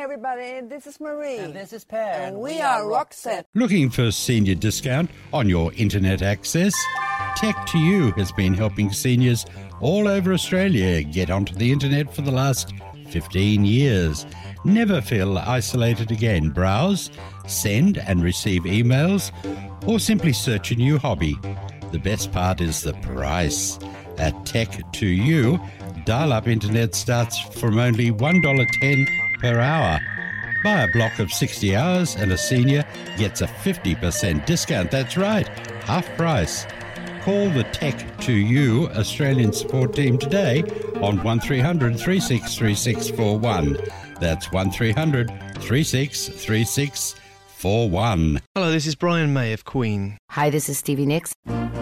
everybody, this is Marie. And this is Per. And we are Roxette. Looking for a senior discount on your internet access? Tech2U has been helping seniors all over Australia get onto the internet for the last 15 years. Never feel isolated again. Browse, send and receive emails, or simply search a new hobby. The best part is the price. At Tech2U, dial-up internet starts from only $1.10 per hour. Buy a block of 60 hours and a senior gets a 50% discount. That's right, half price. Call the Tech2U Australian support team today on 1300 363641. That's 1300 363641. Hello, this is Brian May of Queen. Hi, this is Stevie Nicks.